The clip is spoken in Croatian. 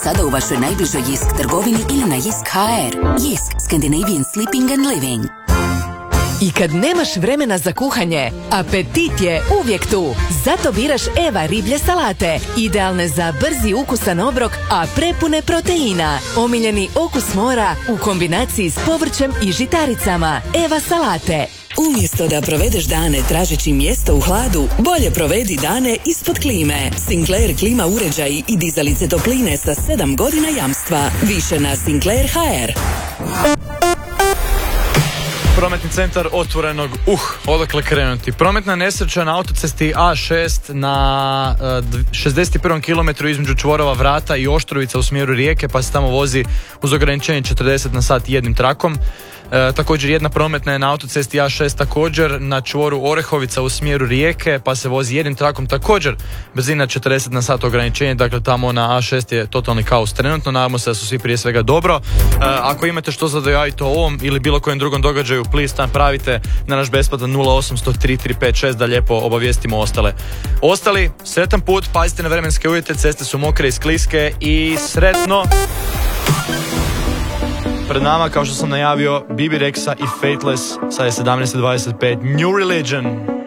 Sada u vašoj najbližoj JISK trgovini ili na JISK.hr. JISK, Scandinavian Sleeping and Living. I kad nemaš vremena za kuhanje, apetit je uvijek tu. Zato biraš Eva riblje salate. Idealne za brzi ukusan obrok, a prepune proteina. Omiljeni okus mora u kombinaciji s povrćem i žitaricama. Eva salate. Umjesto da provedeš dane tražeći mjesto u hladu, bolje provedi dane ispod klime. Sinclair klima uređaji i dizalice topline sa 7 godina jamstva. Više na Sinclair.hr. Prometni centar Otvorenog, odakle krenuti. Prometna nesreća na autocesti A6 na 61. kilometru između čvorova Vrata i Oštrovica u smjeru Rijeke, pa se tamo vozi uz ograničenje 40 na sat jednim trakom. Također jedna prometna je na autocesti A6 također na čvoru Orehovica u smjeru Rijeke, pa se vozi jednim trakom također brzina 40 na sat ograničenje, dakle tamo na A6 je totalni kaos trenutno. Nadamo se da su svi prije svega dobro. Ako imate što za dojaviti o ovom ili bilo kojem drugom događaju, please napravite na naš besplatan 0800 3356 da lijepo obavijestimo ostali. Sretan put, pazite na vremenske uvjete, ceste su mokre i skliske i sretno. Pred nama, kao što sam najavio, Bibi Rexa i Fateless, sad je 17:25, New Religion.